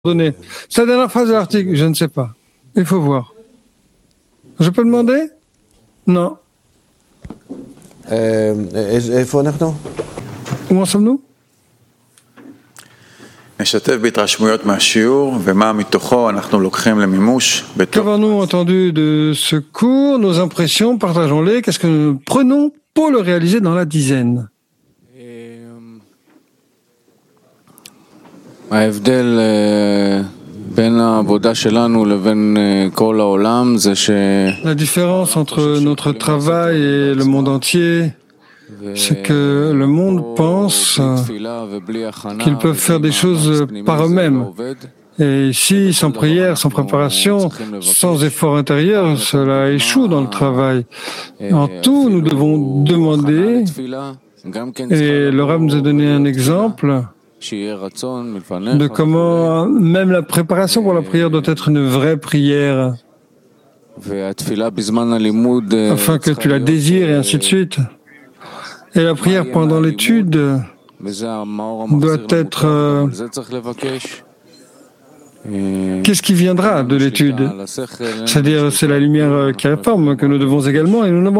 donné. C'est la dernière phrase de l'article, je ne sais pas. Il faut voir. Je peux demander? Non. Où en sommes-nous? Qu'avons-nous entendu de ce cours? Nos impressions, partageons-les. Qu'est-ce que nous prenons pour le réaliser dans la dizaine? La différence entre notre travail et le monde entier, c'est que le monde pense qu'ils peuvent faire des choses par eux-mêmes. Et ici, sans prière, sans préparation, sans effort intérieur, cela échoue dans le travail. En tout, nous devons demander, et le Rav nous a donné un exemple de comment même la préparation pour la prière doit être une vraie prière, afin que tu la désires et ainsi de suite. Et la prière pendant l'étude doit être... Qu'est-ce qui viendra de l'étude? C'est-à-dire, c'est la lumière qui réforme que nous devons également, et nous n'avons